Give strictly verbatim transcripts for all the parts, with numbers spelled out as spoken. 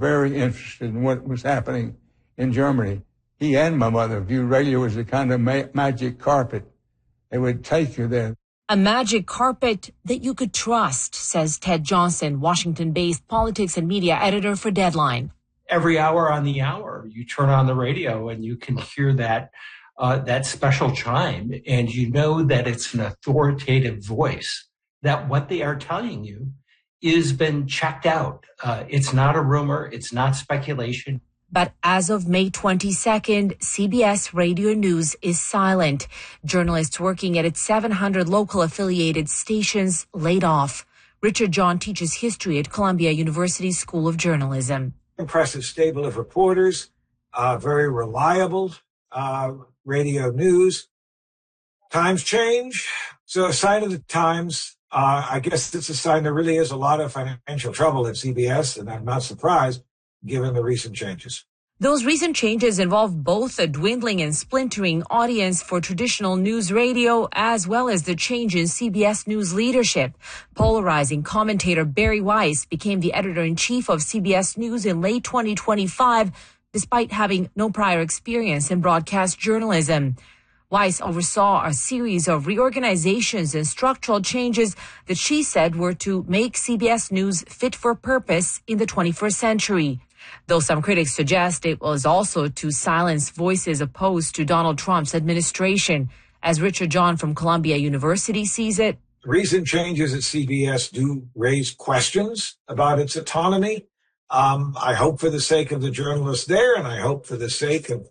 very interested in what was happening in Germany. He and my mother viewed radio as a kind of ma- magic carpet. They would take you there. A magic carpet that you could trust, says Ted Johnson, Washington-based politics and media editor for Deadline. Every hour on the hour, you turn on the radio and you can hear that uh, that special chime, and you know that it's an authoritative voice, that what they are telling you is been checked out. Uh, it's not a rumor. It's not speculation. But as of May twenty-second, C B S Radio News is silent. Journalists working at its seven hundred local affiliated stations laid off. Richard John teaches history at Columbia University School of Journalism. Impressive stable of reporters, uh, very reliable uh, radio news. Times change. So a sign of the times. Uh, I guess it's a sign there really is a lot of financial trouble at C B S, and I'm not surprised given the recent changes. Those recent changes involve both a dwindling and splintering audience for traditional news radio, as well as the change in C B S News leadership. Polarizing commentator Barry Weiss became the editor-in-chief of C B S News in late twenty twenty-five, despite having no prior experience in broadcast journalism. Weiss oversaw a series of reorganizations and structural changes that she said were to make C B S News fit for purpose in the twenty-first century. Though some critics suggest it was also to silence voices opposed to Donald Trump's administration. As Richard John from Columbia University sees it, recent changes at C B S do raise questions about its autonomy. Um, I hope for the sake of the journalists there, and I hope for the sake of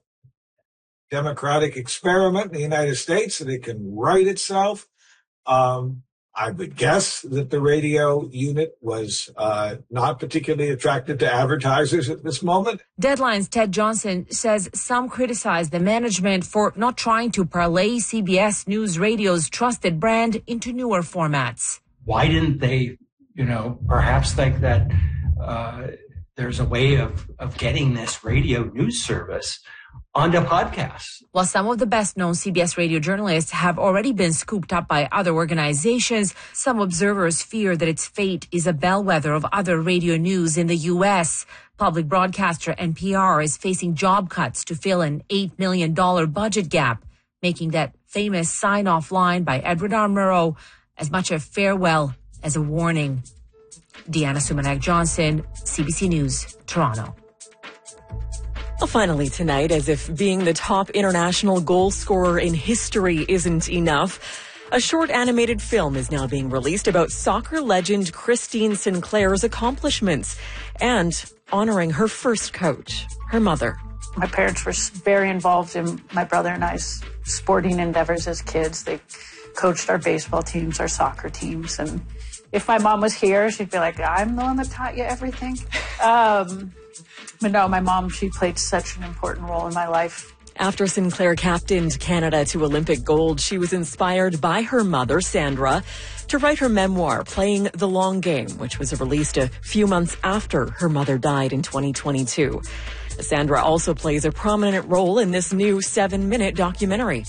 democratic experiment in the United States that it can right itself. Um, I would guess that the radio unit was uh, not particularly attractive to advertisers at this moment. Deadline's Ted Johnson says some criticize the management for not trying to parlay C B S News Radio's trusted brand into newer formats. Why didn't they, you know, perhaps think that uh, there's a way of, of getting this radio news service onto podcasts? While some of the best-known C B S radio journalists have already been scooped up by other organizations, some observers fear that its fate is a bellwether of other radio news in the U S. Public broadcaster N P R is facing job cuts to fill an eight million dollars budget gap, making that famous sign-off line by Edward R. Murrow as much a farewell as a warning. Deanna Sumanak-Johnson, C B C News, Toronto. Well, finally tonight, as if being the top international goal scorer in history isn't enough, a short animated film is now being released about soccer legend Christine Sinclair's accomplishments and honoring her first coach, her mother. My parents were very involved in my brother and I's sporting endeavors as kids. They coached our baseball teams, our soccer teams, and if my mom was here, she'd be like, I'm the one that taught you everything. Um... But no, my mom, she played such an important role in my life. After Sinclair captained Canada to Olympic gold, she was inspired by her mother, Sandra, to write her memoir, Playing the Long Game, which was released a few months after her mother died in twenty twenty-two. Sandra also plays a prominent role in this new seven-minute documentary.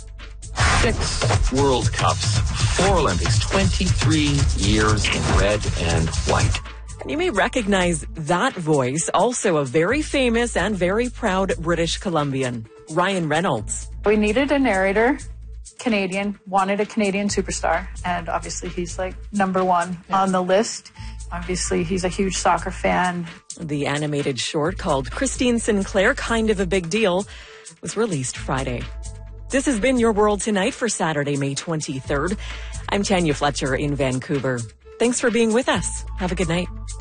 Six World Cups, four Olympics, twenty-three years in red and white. And you may recognize that voice, also a very famous and very proud British Columbian, Ryan Reynolds. We needed a narrator, Canadian, wanted a Canadian superstar, and obviously he's like number one yeah. on the list. Obviously, he's a huge soccer fan. The animated short called Christine Sinclair, Kind of a Big Deal, was released Friday. This has been Your World Tonight for Saturday, May twenty-third. I'm Tanya Fletcher in Vancouver. Thanks for being with us. Have a good night.